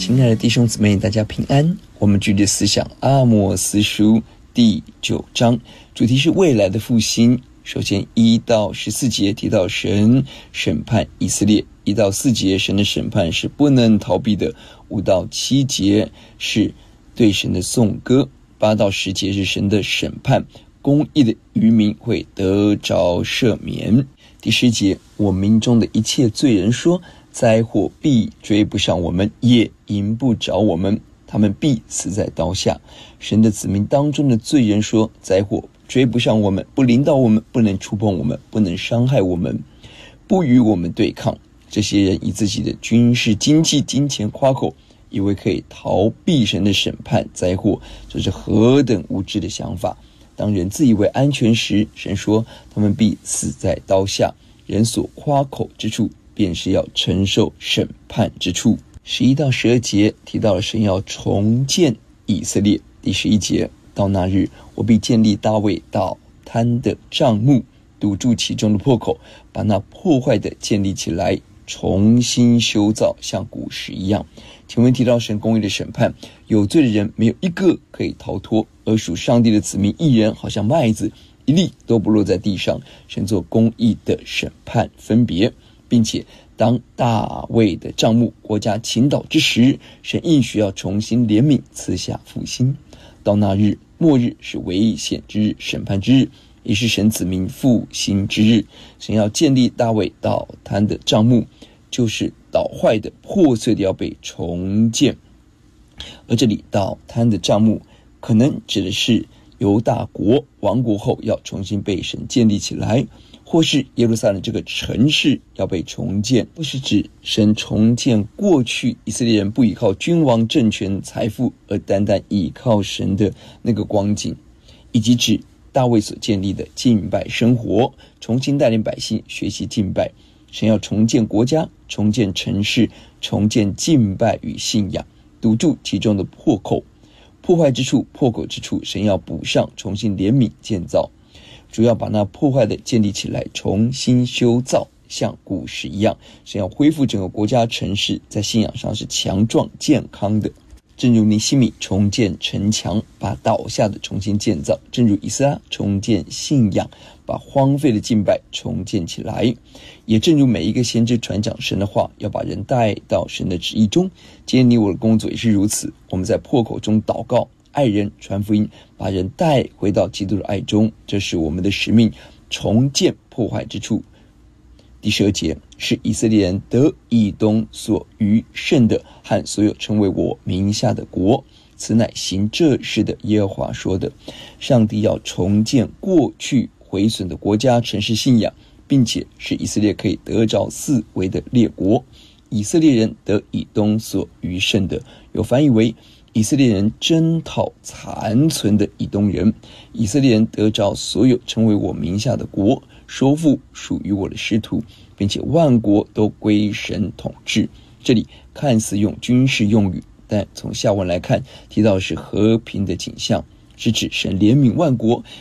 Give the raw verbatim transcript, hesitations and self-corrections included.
亲爱的弟兄姊妹，大家平安。我们继续思想阿摩司书第九章，主题是未来的复兴。首先一到十四节提到神审判以色列，一到四节神的审判是不能逃避的，五到七节是对神的颂歌，八到十节是神的审判，公义的渔民会得着赦免。第十节，我民中的一切罪人说，灾祸必追不上我们，也迎不着我们，他们必死在刀下。神的子民当中的罪人说，灾祸追不上我们，不临到我们，不能触碰我们，不能伤害我们，不与我们对抗。这些人以自己的军事、经济、金钱夸口，以为可以逃避神的审判灾祸，这是何等无知的想法。当人自以为安全时，神说他们必死在刀下。人所夸口之处，便是要承受审判之处。十一到十二节提到了神要重建以色列。第十一节，到那日，我必建立大卫倒塌的帐幕，堵住其中的破口，把那破坏的建立起来，重新修造，像古时一样。前面提到神公义的审判，有罪的人没有一个可以逃脱，而属上帝的子民一人好像麦子，一粒都不落在地上。神做公义的审判分别，并且当大卫的帐幕国家倾倒之时，神应许要重新怜悯，赐下复兴。到那日，末日是危险之日，审判之日，也是神子民复兴之日。神要建立大卫倒塌的帐幕，就是倒坏的、破碎的要被重建。而这里倒塌的帐幕可能指的是犹大国亡国后要重新被神建立起来，或是耶路撒冷这个城市要被重建，或是指神重建过去以色列人不依靠君王、政权、财富，而单单依靠神的那个光景，以及指大卫所建立的敬拜生活，重新带领百姓学习敬拜。神要重建国家，重建城市，重建敬拜与信仰，堵住其中的破口。破坏之处、破口之处，神要补上，重新怜悯建造。主要把那破坏的建立起来，重新修造，像古时一样。神要恢复整个国家城市，在信仰上是强壮健康的。正如尼希米重建城墙，把倒下的重新建造；正如以斯拉重建信仰，把荒废的敬拜重建起来；也正如每一个先知传讲神的话，要把人带到神的旨意中。今天你我的工作也是如此，我们在破口中祷告，爱人，传福音，把人带回到基督的爱中，这是我们的使命，重建破坏之处。第十二节，是以色列人得以东所余剩的，和所有成为我名下的国，此乃行这事的耶和华说的。上帝要重建过去毁损的国家、城市、信仰，并且使以色列可以得着四围的列国。以色列人得以东所余剩的，有翻译为以色列人征讨残存的以东人。以色列人得着所有成为我名下的国，收复属于我的失土，并且万国都归神统治。这里看似用军事用语，但从下文来看，提到的是和平的景象，是指神怜悯万国，